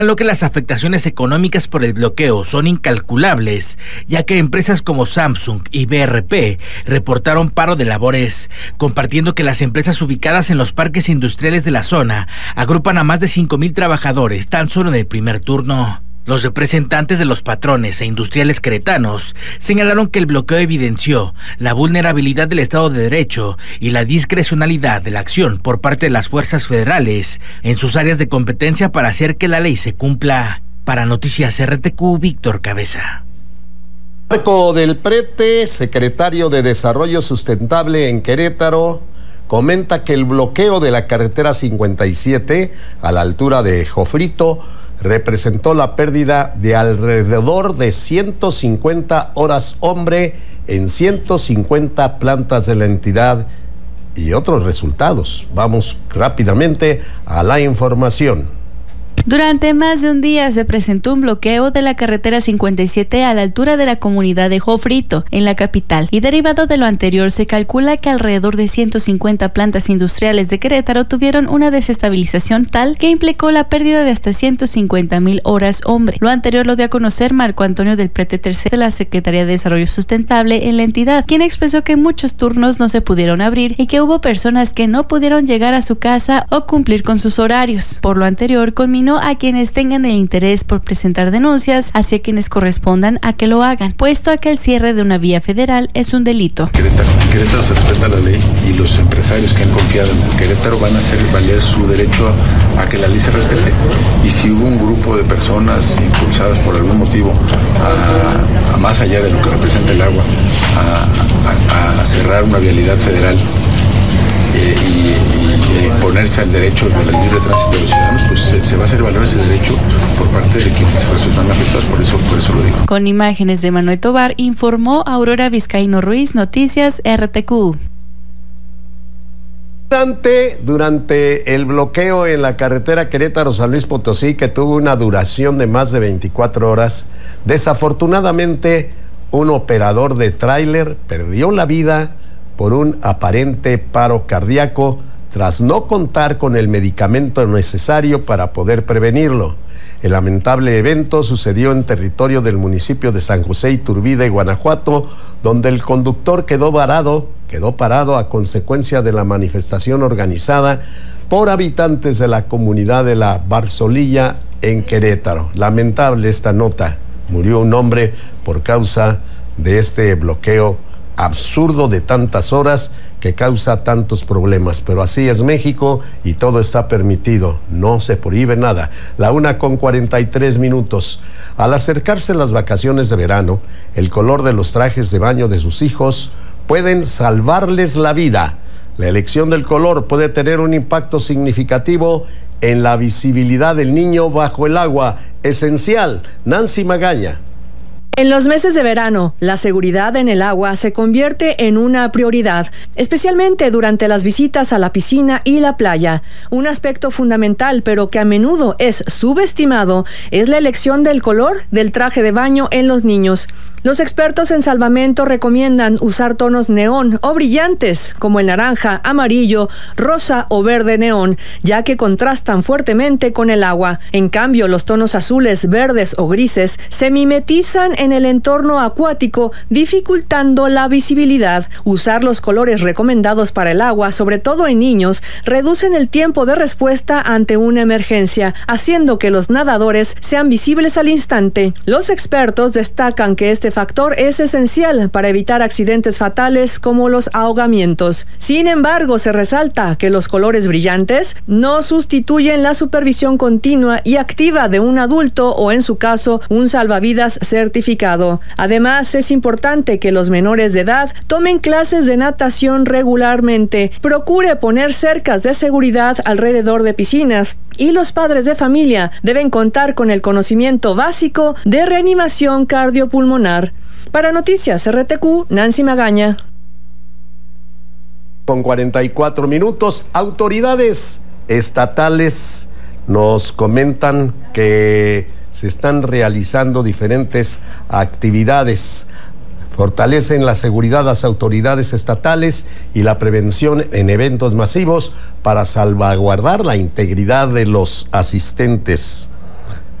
Lo que las afectaciones económicas por el bloqueo son incalculables, ya que empresas como Samsung y BRP reportaron paro de labores, compartiendo que las empresas ubicadas en los parques industriales de la zona agrupan a más de 5,000 trabajadores tan solo en el primer turno. Los representantes de los patrones e industriales queretanos señalaron que el bloqueo evidenció la vulnerabilidad del Estado de Derecho y la discrecionalidad de la acción por parte de las fuerzas federales en sus áreas de competencia para hacer que la ley se cumpla. Para Noticias RTQ, Víctor Cabeza. Marco del Prete, secretario de Desarrollo Sustentable en Querétaro, comenta que el bloqueo de la carretera 57 a la altura de Jofrito representó la pérdida de alrededor de 150 horas hombre en 150 plantas de la entidad y otros resultados. Vamos rápidamente a la información. Durante más de un día se presentó un bloqueo de la carretera 57 a la altura de la comunidad de Jofrito, en la capital, y derivado de lo anterior se calcula que alrededor de 150 plantas industriales de Querétaro tuvieron una desestabilización tal que implicó la pérdida de hasta 150,000 horas hombre. Lo anterior lo dio a conocer Marco Antonio del Prete III de la Secretaría de Desarrollo Sustentable en la entidad, quien expresó que muchos turnos no se pudieron abrir y que hubo personas que no pudieron llegar a su casa o cumplir con sus horarios. Por lo anterior, conminó a quienes tengan el interés por presentar denuncias hacia quienes correspondan a que lo hagan, puesto a que el cierre de una vía federal es un delito. Querétaro se respeta la ley y los empresarios que han confiado en Querétaro van a hacer valer su derecho a que la ley se respete. Y si hubo un grupo de personas impulsadas por algún motivo, a más allá de lo que representa el agua, a cerrar una vialidad federal, y ponerse al derecho del libre tránsito de los ciudadanos, pues se va a hacer valer ese derecho por parte de quienes resultan afectados, por eso lo digo. Con imágenes de Manuel Tobar, informó Aurora Vizcaíno Ruiz, Noticias RTQ. Durante el bloqueo en la carretera Querétaro-San Luis Potosí, que tuvo una duración de más de 24 horas, desafortunadamente un operador de tráiler perdió la vida por un aparente paro cardíaco tras no contar con el medicamento necesario para poder prevenirlo. El lamentable evento sucedió en territorio del municipio de San José Iturbide, Guanajuato, donde el conductor quedó parado a consecuencia de la manifestación organizada por habitantes de la comunidad de La Barzolilla en Querétaro. Lamentable esta nota. Murió un hombre por causa de este bloqueo absurdo de tantas horas que causa tantos problemas, pero así es México y todo está permitido, no se prohíbe nada. 1:43. Al acercarse las vacaciones de verano, el color de los trajes de baño de sus hijos pueden salvarles la vida. La elección del color puede tener un impacto significativo en la visibilidad del niño bajo el agua. Esencial. Nancy Magaña. En los meses de verano, la seguridad en el agua se convierte en una prioridad, especialmente durante las visitas a la piscina y la playa. Un aspecto fundamental, pero que a menudo es subestimado, es la elección del color del traje de baño en los niños. Los expertos en salvamento recomiendan usar tonos neón o brillantes, como el naranja, amarillo, rosa o verde neón, ya que contrastan fuertemente con el agua. En cambio, los tonos azules, verdes o grises se mimetizan en el entorno acuático, dificultando la visibilidad. Usar los colores recomendados para el agua, sobre todo en niños, reducen el tiempo de respuesta ante una emergencia, haciendo que los nadadores sean visibles al instante. Los expertos destacan que este factor es esencial para evitar accidentes fatales como los ahogamientos. Sin embargo, se resalta que los colores brillantes no sustituyen la supervisión continua y activa de un adulto o, en su caso, un salvavidas certificado. Además, es importante que los menores de edad tomen clases de natación regularmente. Procure poner cercas de seguridad alrededor de piscinas y los padres de familia deben contar con el conocimiento básico de reanimación cardiopulmonar. Para Noticias RTQ, Nancy Magaña. Con 44 minutos, autoridades estatales nos comentan que se están realizando diferentes actividades. Fortalecen la seguridad las autoridades estatales y la prevención en eventos masivos para salvaguardar la integridad de los asistentes.